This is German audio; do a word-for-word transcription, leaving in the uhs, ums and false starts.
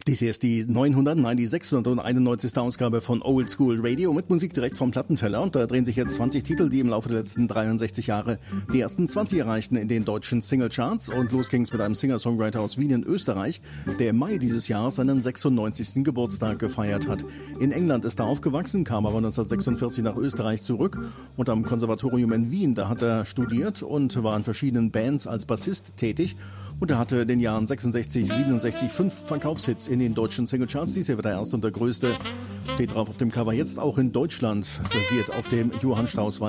Dies hier ist die neunhundert, nein, die sechshunderteinundneunzigste Ausgabe von Old School Radio mit Musik direkt vom Plattenteller. Und da drehen sich jetzt zwanzig Titel, die im Laufe der letzten dreiundsechzig Jahre die ersten zwanzig erreichten in den deutschen Singlecharts. Und los ging's mit einem Singer-Songwriter aus Wien in Österreich, der im Mai dieses Jahres seinen sechsundneunzigsten Geburtstag gefeiert hat. In England ist er aufgewachsen, kam aber neunzehnhundertsechsundvierzig nach Österreich zurück und am Konservatorium in Wien, da hat er studiert und war in verschiedenen Bands als Bassist tätig. Und er hatte in den Jahren sechsundsechzig, siebenundsechzig fünf Verkaufshits in den deutschen Singlecharts. Dies hier wird der erste und der größte. Steht drauf auf dem Cover. Jetzt auch in Deutschland, basiert auf dem Johann Strauss